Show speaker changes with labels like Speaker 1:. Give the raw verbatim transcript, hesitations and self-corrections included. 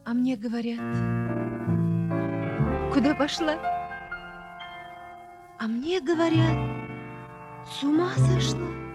Speaker 1: А мне говорят: "Куда пошла?" А мне говорят: "С ума сошла".